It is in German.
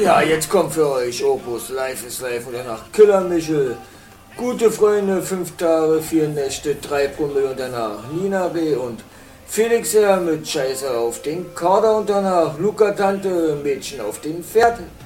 Ja, jetzt kommt für euch Opus Life is Life und danach Killer Michel. Gute Freunde, 5 Tage, 4 Nächte, 3 Promille und danach Nina B. und Felix R. mit Scheiße auf den Kader und danach Luca Tante, Mädchen auf den Pferden.